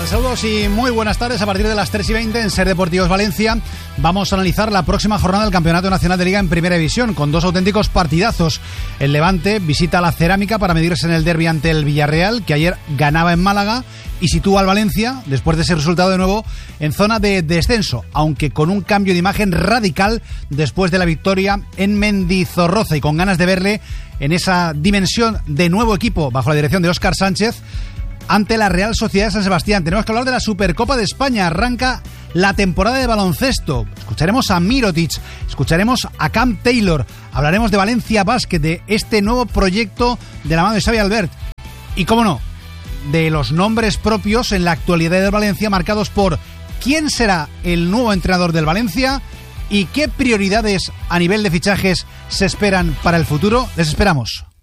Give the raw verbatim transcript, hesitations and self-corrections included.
tal? Saludos y muy buenas tardes. A partir de las tres y veinte en Ser Deportivos Valencia vamos a analizar la próxima jornada del Campeonato Nacional de Liga en Primera División con dos auténticos partidazos. El Levante visita la Cerámica para medirse en el derbi ante el Villarreal, que ayer ganaba en Málaga, y sitúa al Valencia, después de ese resultado de nuevo, en zona de descenso, aunque con un cambio de imagen radical después de la victoria en Mendizorroza y con ganas de verle en esa dimensión de nuevo equipo bajo la dirección de Óscar Sánchez ante la Real Sociedad de San Sebastián. Tenemos que hablar de la Supercopa de España. Arranca la temporada de baloncesto. Escucharemos a Mirotic, escucharemos a Cam Taylor, hablaremos de Valencia Basket, de este nuevo proyecto de la mano de Xavi Albert y, cómo no, de los nombres propios en la actualidad del Valencia, marcados por quién será el nuevo entrenador del Valencia y qué prioridades a nivel de fichajes se esperan para el futuro. Les esperamos.